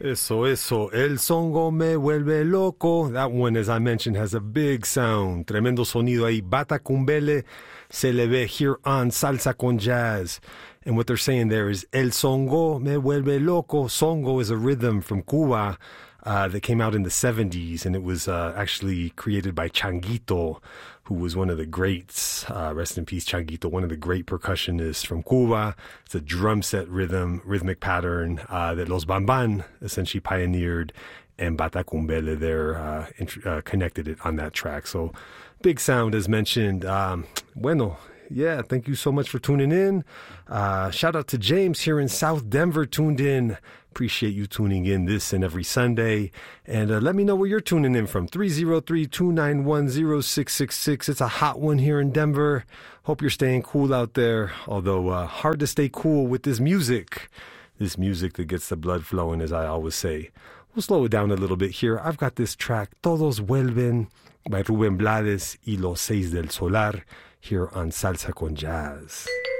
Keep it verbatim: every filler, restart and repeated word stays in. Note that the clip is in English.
Eso, eso. El songo me vuelve loco. That one, as I mentioned, has a big sound. Tremendo sonido ahí. Batacumbele se le ve here on Salsa con Jazz. And what they're saying there is, El songo me vuelve loco. Songo is a rhythm from Cuba uh, that came out in the seventies, and it was uh, actually created by Changuito, who was one of the greats. Uh, rest in peace, Changuito, one of the great percussionists from Cuba. It's a drum set rhythm, rhythmic pattern uh, that Los Bamban essentially pioneered, and Batacumbele there uh, int- uh, connected it on that track. So big sound, as mentioned. Um, bueno. Yeah, thank you so much for tuning in. Uh, shout out to James here in South Denver, tuned in. Appreciate you tuning in this and every Sunday. And uh, let me know where you're tuning in from. three oh three, two nine one, oh six six six. It's a hot one here in Denver. Hope you're staying cool out there. Although uh, hard to stay cool with this music. This music that gets the blood flowing, as I always say. We'll slow it down a little bit here. I've got this track, Todos Vuelven, by Rubén Blades y Los Seis del Solar, here on Salsa con Jazz.